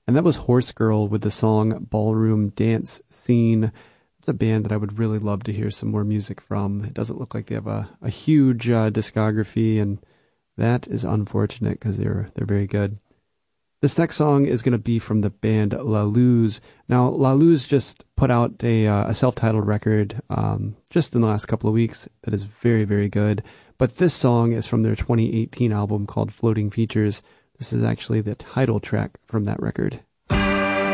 And that was Horse Girl with the song Ballroom Dance Scene. It's a band that I would really love to hear some more music from. It doesn't look like they have a huge discography, and that is unfortunate because they're very good. This next song is going to be from the band La Luz. Now, La Luz just put out a self-titled record just in the last couple of weeks that is very, very good. But this song is from their 2018 album called Floating Features. This is actually the title track from that record.